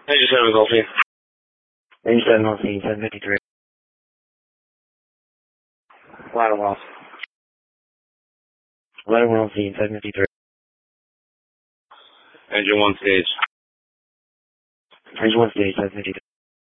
87 Golfing. 87 Golfing, 753. Ladder loss. Ladder 1 Golfing, 753. Engine 1 stage. Engine 1 stage, 753.